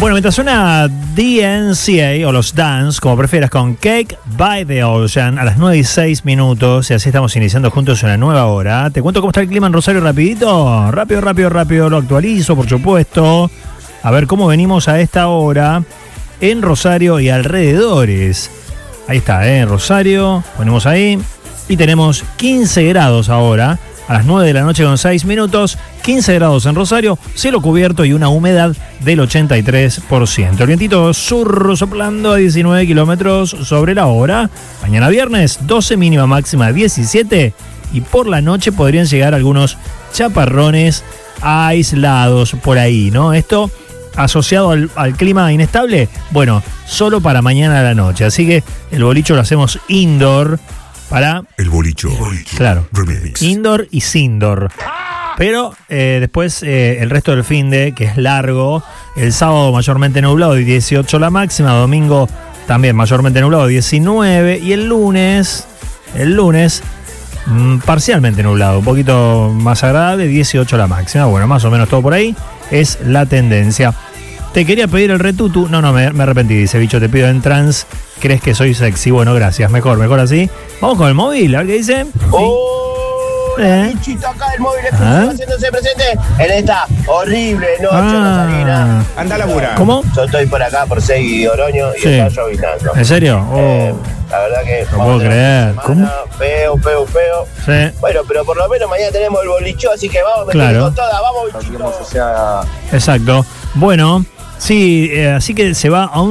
Bueno, mientras suena DNCA o los Dance, como prefieras, con Cake by the Ocean a las 9:06, y así estamos iniciando juntos una nueva hora. Te cuento cómo está el clima en Rosario rapidito. Rápido, lo actualizo, por supuesto. A ver cómo venimos a esta hora en Rosario y alrededores. Ahí está, en Rosario, ponemos ahí. Y tenemos 15 grados ahora, a las 9 de la noche con 6 minutos. 15 grados en Rosario, cielo cubierto y una humedad del 83%. El vientito sur soplando a 19 kilómetros sobre la hora. Mañana viernes, 12, mínima máxima de 17. Y por la noche podrían llegar algunos chaparrones aislados por ahí, ¿no? Esto asociado al clima inestable, bueno, solo para mañana a la noche. Así que el bolicho lo hacemos indoor para... El bolicho. Claro. Remix. Indoor y sindor. Pero después el resto del finde, que es largo, el sábado mayormente nublado y 18 la máxima, domingo también mayormente nublado 19 y el lunes parcialmente nublado, un poquito más agradable, 18 la máxima. Bueno, más o menos todo por ahí es la tendencia. Te quería pedir el retutu. No, me arrepentí, dice Bicho, te pido en trans. ¿Crees que soy sexy? Bueno, gracias, mejor así. Vamos con el móvil, a ver qué dice. Bichito, acá el móvil haciéndose presente en esta horrible noche rosarina. Anda a laburar. ¿Cómo? Yo estoy por acá, por Segui y Oroño, y está llovinando. ¿En serio? La verdad que... No puedo creer. ¿Cómo? Feo. Sí. Bueno, pero por lo menos mañana tenemos el bolicho, así que vamos a meterle con toda. Vamos, bichito. Exacto. Bueno, sí, así que se va a un